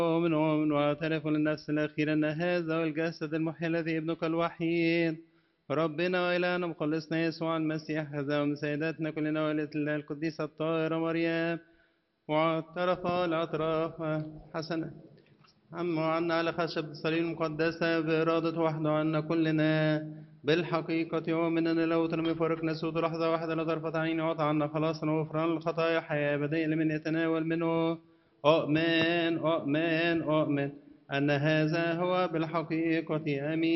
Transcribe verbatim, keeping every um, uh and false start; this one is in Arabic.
ومن ومن واعترف للنفس الأخيرة أن هذا هو الجسد المحيي الذي ابنك الوحيد ربنا وإلهنا مخلصنا يسوع المسيح هذا من سيداتنا كلنا والدة الله القديسة الطاهرة مريم واعترف الاعتراف حسنا أما عنا على خشب الصليب المقدسة بإرادة وحده عنا كلنا بالحقيقة ومننا لو ترمي فرق نسوت لحظة واحدة لا طرفة عين وقع عنا خلاصنا وغفران الخطايا حياة أبدية لمن يتناول منه أؤمن أؤمن أؤمن أن هذا هو بالحقيقة آمين.